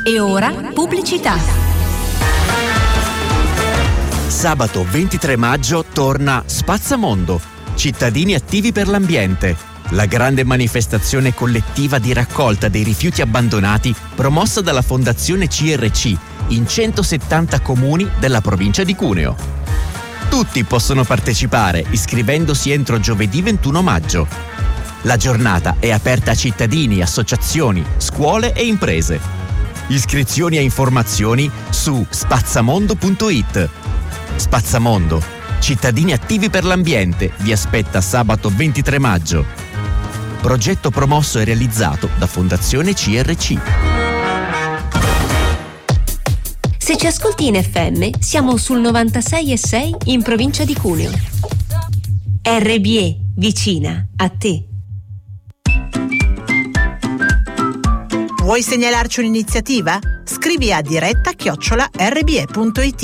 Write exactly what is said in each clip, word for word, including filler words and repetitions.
E ora pubblicità. Sabato ventitré maggio torna Spazzamondo, cittadini attivi per l'ambiente, la grande manifestazione collettiva di raccolta dei rifiuti abbandonati promossa dalla Fondazione C R C in centosettanta comuni della provincia di Cuneo. Tutti possono partecipare iscrivendosi entro giovedì ventuno maggio. La giornata è aperta a cittadini, associazioni, scuole e imprese. Iscrizioni e informazioni su spazzamondo punto it. Spazzamondo, cittadini attivi per l'ambiente, vi aspetta sabato ventitré maggio. Progetto promosso e realizzato da Fondazione C R C. Se ci ascolti in F M, siamo sul novantasei e sei in provincia di Cuneo. R B E, vicina a te. Vuoi segnalarci un'iniziativa? Scrivi a diretta chiocciola erre bi e punto it.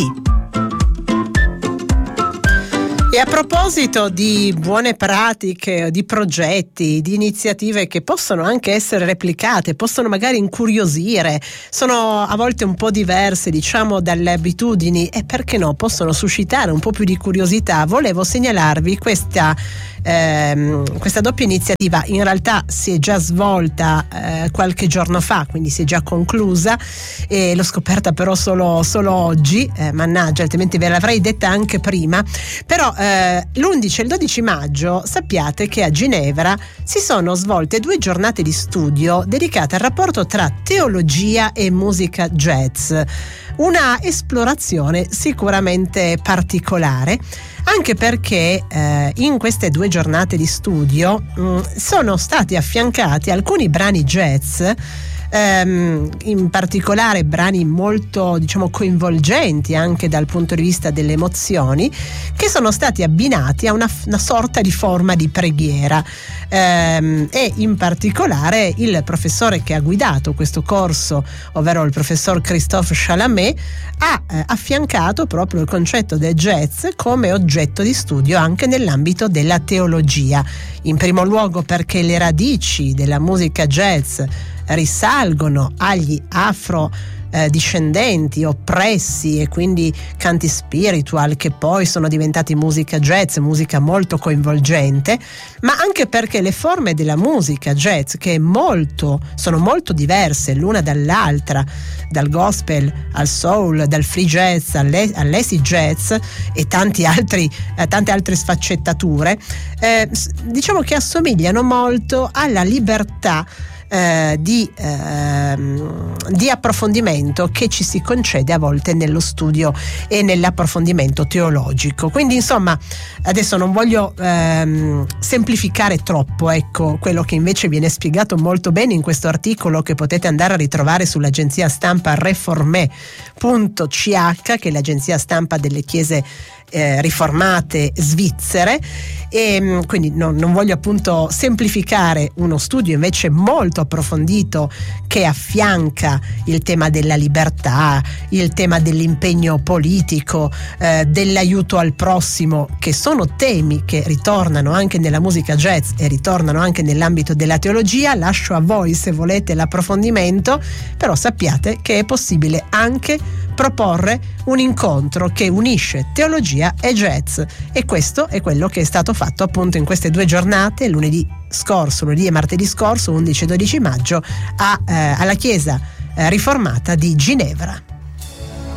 E a proposito di buone pratiche, di progetti, di iniziative che possono anche essere replicate, possono magari incuriosire, sono a volte un po' diverse, diciamo, dalle abitudini e perché no, possono suscitare un po' più di curiosità, volevo segnalarvi questa ehm, questa doppia iniziativa. In realtà si è già svolta eh, qualche giorno fa, quindi si è già conclusa e l'ho scoperta però solo, solo oggi, eh, mannaggia, altrimenti ve l'avrei detta anche prima. Però eh, l'undici e il dodici maggio sappiate che a Ginevra si sono svolte due giornate di studio dedicate al rapporto tra teologia e musica jazz. Una esplorazione sicuramente particolare, anche perché eh, in queste due giornate di studio mh, sono stati affiancati alcuni brani jazz, ehm, in particolare brani molto, diciamo, coinvolgenti anche dal punto di vista delle emozioni, che sono stati abbinati a una, una sorta di forma di preghiera. Ehm, e in particolare il professore che ha guidato questo corso, ovvero il professor Christophe Chalamet, ha eh, affiancato proprio il concetto del jazz come oggetto di studio anche nell'ambito della teologia. In primo luogo perché le radici della musica jazz risalgono agli afro Eh, discendenti, oppressi e quindi canti spiritual che poi sono diventati musica jazz, musica molto coinvolgente, ma anche perché le forme della musica jazz, che è molto, sono molto diverse l'una dall'altra, dal gospel al soul, dal free jazz all'acid jazz e tanti altri, eh, tante altre sfaccettature, eh, diciamo che assomigliano molto alla libertà Eh, di, eh, di approfondimento che ci si concede a volte nello studio e nell'approfondimento teologico. Quindi insomma adesso non voglio ehm, semplificare troppo, ecco, quello che invece viene spiegato molto bene in questo articolo che potete andare a ritrovare sull'agenzia stampa reformé punto c h, che è l'agenzia stampa delle chiese Eh, riformate svizzere, e quindi non, non voglio appunto semplificare uno studio invece molto approfondito che affianca il tema della libertà, il tema dell'impegno politico, eh, dell'aiuto al prossimo, che sono temi che ritornano anche nella musica jazz e ritornano anche nell'ambito della teologia. Lascio a voi se volete l'approfondimento, però sappiate che è possibile anche proporre un incontro che unisce teologia e jazz, e questo è quello che è stato fatto appunto in queste due giornate, lunedì scorso, lunedì e martedì scorso, undici e dodici maggio, a, eh, alla chiesa eh, riformata di Ginevra.